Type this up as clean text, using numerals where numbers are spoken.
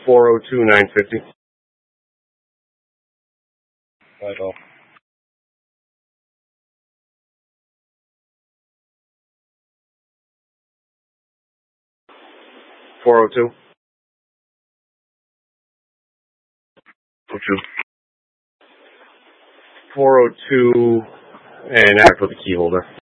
402-950. Right off. $402. 402, and I put the key holder.